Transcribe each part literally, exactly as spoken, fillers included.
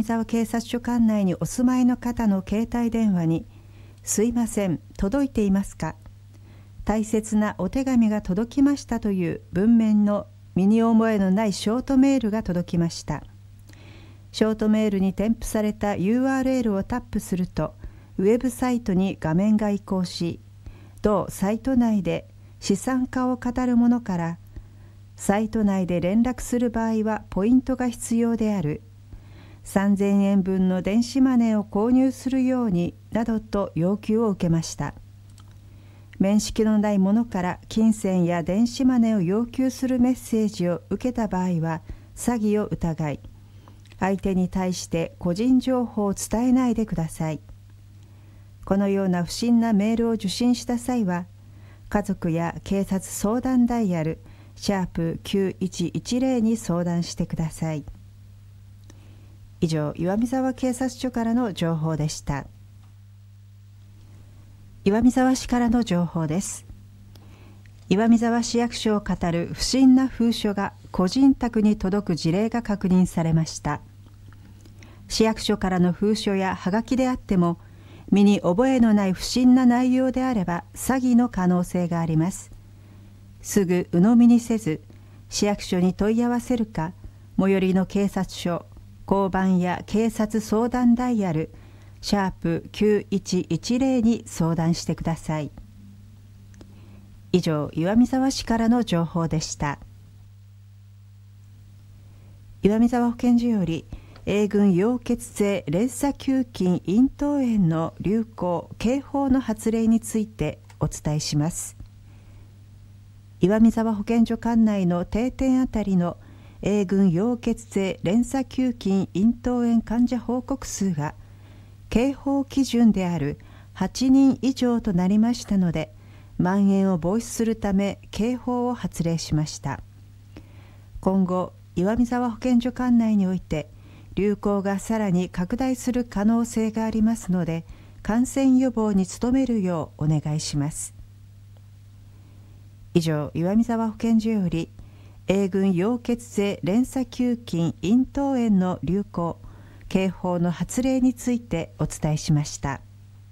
見沢警察署管内にお住まいの方の携帯電話に、すいません、届いていますか？大切なお手紙が届きましたという文面の身に覚えのないショートメールが届きました。ショートメールに添付された ユーアールエル をタップすると、ウェブサイトに画面が移行し、同サイト内で資産家を語る者から、サイト内で連絡する場合はポイントが必要である、さんぜんえんぶんの電子マネーを購入するようになどと要求を受けました。面識のない者から金銭や電子マネーを要求するメッセージを受けた場合は詐欺を疑い、相手に対して個人情報を伝えないでください。このような不審なメールを受信した際は、家族や警察相談ダイヤルシャープきゅういちいちゼロに相談してください。以上、岩見沢警察署からの情報でした。岩見沢市からの情報です。岩見沢市役所を語る不審な封書が個人宅に届く事例が確認されました。市役所からの封書やはがきであっても、身に覚えのない不審な内容であれば詐欺の可能性があります。すぐ鵜呑みにせず、市役所に問い合わせるか、最寄りの警察署、交番や警察相談ダイヤルシャープきゅういちいちゼロに相談してください。以上、岩見沢市からの情報でした。岩見沢保健所より、A群溶血性連鎖球菌咽頭炎の流行・警報の発令についてお伝えします。岩見沢保健所管内の定点あたりの A群溶血性連鎖球菌咽頭炎患者報告数が警報基準であるはちにん以上となりましたので、蔓延を防止するため警報を発令しました。今後、岩見沢保健所管内において流行がさらに拡大する可能性がありますので、感染予防に努めるようお願いします。以上、岩見沢保健所より A群溶血性連鎖球菌咽頭炎の流行・警報の発令についてお伝えしました。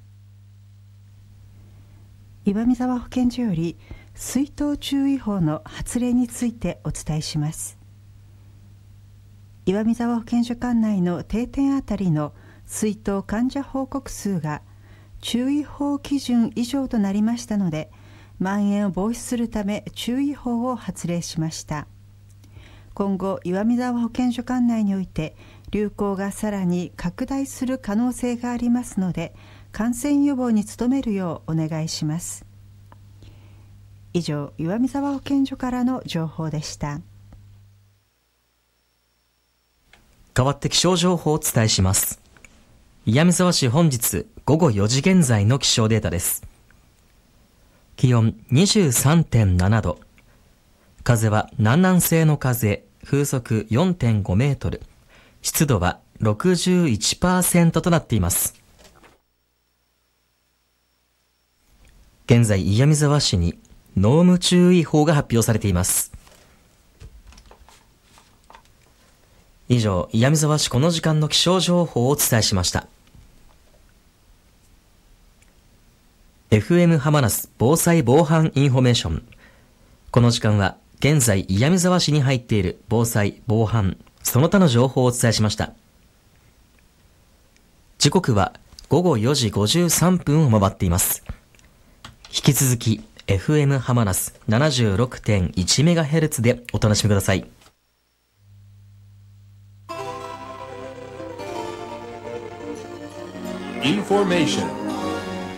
岩見沢保健所より水痘注意報の発令についてお伝えします。岩見沢保健所管内の定点あたりの水痘患者報告数が注意報基準以上となりましたので、蔓延を防止するため注意報を発令しました。今後、岩見沢保健所管内において流行がさらに拡大する可能性がありますので、感染予防に努めるようお願いします。以上、岩見沢保健所からの情報でした。 代わって気象情報をお伝えします。岩見沢市本日午後よじ現在の気象データです。気温 にじゅうさんてんななど、風は南南西の風、風速 よんてんご メートル、湿度は ろくじゅういちパーセント となっています。現在、岩見沢市に濃霧注意報が発表されています。以上、岩見沢市この時間の気象情報をお伝えしました。エフエム ハマナス防災防犯インフォメーション。この時間は現在岩見沢市に入っている防災防犯その他の情報をお伝えしました。時刻はごごよじごじゅうさんぷんを回っています。引き続き エフエム ハマナス ななじゅうろくてんいちメガヘルツ でお楽しみください。 Information